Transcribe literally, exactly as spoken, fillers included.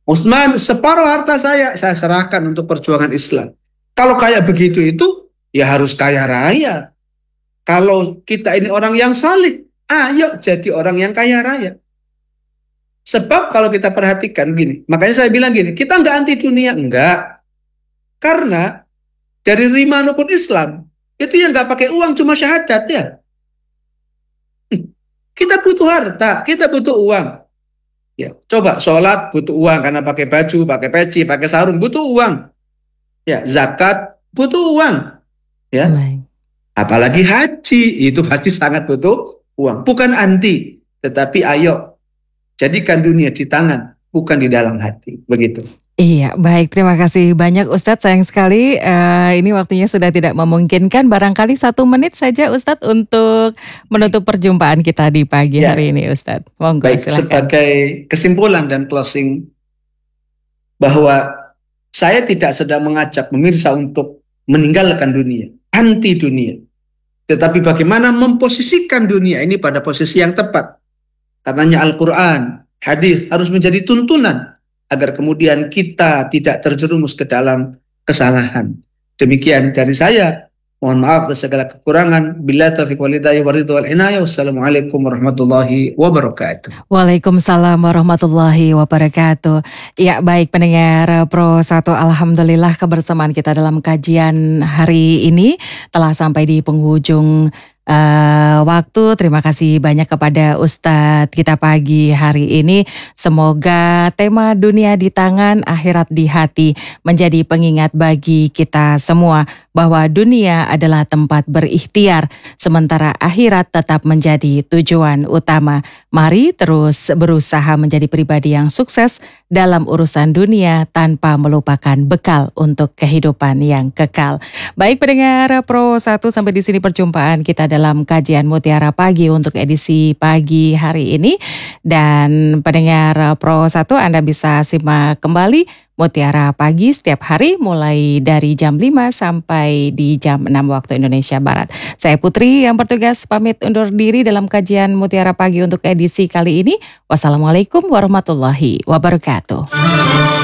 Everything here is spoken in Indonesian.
Utsman, separuh harta saya, saya serahkan untuk perjuangan Islam. Kalau kayak begitu itu, ya harus kaya raya. Kalau kita ini orang yang saleh, ayo jadi orang yang kaya raya. Sebab kalau kita perhatikan gini, makanya saya bilang gini, kita nggak anti dunia, enggak. Karena dari lima rukun Islam, itu yang nggak pakai uang cuma syahadat ya. Kita butuh harta, kita butuh uang. Ya, coba sholat butuh uang karena pakai baju, pakai peci, pakai sarung, butuh uang. Ya, zakat butuh uang. Ya, Baik. apalagi haji itu pasti sangat butuh uang. Bukan anti, tetapi ayo jadikan dunia di tangan, bukan di dalam hati. Begitu. Iya, baik. Terima kasih banyak Ustadz. Sayang sekali uh, ini waktunya sudah tidak memungkinkan. Barangkali satu menit saja Ustadz untuk menutup perjumpaan kita di pagi Ya. hari ini Ustadz. Monggo, Baik, silakan. sebagai kesimpulan dan closing, bahwa saya tidak sedang mengajak pemirsa untuk meninggalkan dunia, anti dunia. Tetapi bagaimana memposisikan dunia ini pada posisi yang tepat. Karenanya Al-Quran, hadis harus menjadi tuntunan agar kemudian kita tidak terjerumus ke dalam kesalahan. Demikian dari saya. Mohon maaf atas segala kekurangan. Billahi taufiq wal hidayah wa ridha wal inayah. Wassalamualaikum warahmatullahi wabarakatuh. Waalaikumsalam warahmatullahi wabarakatuh. Ya, baik pendengar Pro satu, alhamdulillah kebersamaan kita dalam kajian hari ini telah sampai di penghujung Uh, waktu. Terima kasih banyak kepada Ustadz kita pagi hari ini. Semoga tema dunia di tangan, akhirat di hati menjadi pengingat bagi kita semua bahwa dunia adalah tempat berikhtiar, sementara akhirat tetap menjadi tujuan utama. Mari terus berusaha menjadi pribadi yang sukses dalam urusan dunia tanpa melupakan bekal untuk kehidupan yang kekal. Baik pendengar Pro satu, sampai di sini perjumpaan kita dalam kajian Mutiara Pagi untuk edisi pagi hari ini. Dan pendengar Pro satu, Anda bisa simak kembali Mutiara Pagi setiap hari mulai dari jam lima sampai di jam enam waktu Indonesia Barat. Saya Putri yang bertugas pamit undur diri dalam kajian Mutiara Pagi untuk edisi kali ini. Wassalamualaikum warahmatullahi wabarakatuh.